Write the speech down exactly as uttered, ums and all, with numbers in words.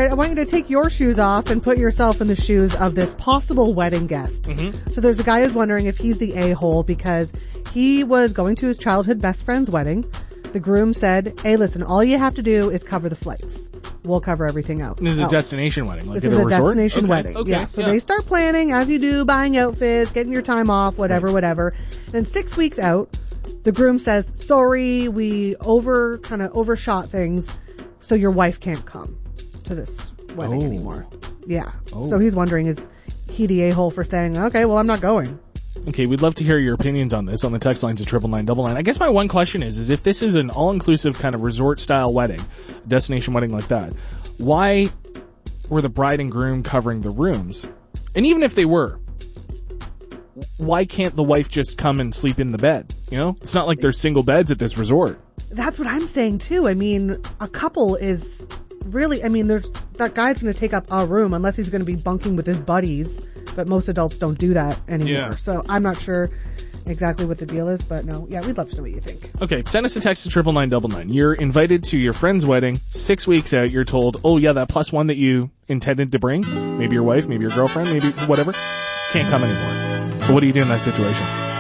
right, I want you to take your shoes off and put yourself in the shoes of this possible wedding guest. Mm-hmm. So there's a guy who's wondering if he's the a-hole because he was going to his childhood best friend's wedding. The groom said, hey, listen, all you have to do is cover the flights. We'll cover everything out. This is else. a destination wedding, like this at is a a resort? destination okay. wedding. Okay. Yeah. So yeah. they start planning, as you do, buying outfits, getting your time off, whatever, right. whatever. Then six weeks out, the groom says, sorry, we over, kind of overshot things, so your wife can't come to this wedding oh. anymore. Yeah. Oh. So he's wondering, is he the a-hole for saying, okay, well, I'm not going? Okay, we'd love to hear your opinions on this on the text lines at triple nine double nine. I guess my one question is, is if this is an all-inclusive kind of resort-style wedding, destination wedding like that, why were the bride and groom covering the rooms? And even if they were, why can't the wife just come and sleep in the bed? You know, it's not like there's single beds at this resort. That's what I'm saying too. I mean, a couple is really, I mean, there's, that guy's going to take up a room unless he's going to be bunking with his buddies, but most adults don't do that anymore. Yeah. So I'm not sure exactly what the deal is, but no, yeah, we'd love to know what you think. Okay, send us a text to triple nine double nine. You're invited to your friend's wedding. Six weeks out, you're told, oh yeah, that plus one that you intended to bring, maybe your wife, maybe your girlfriend, maybe whatever, can't come anymore. So what do you do in that situation?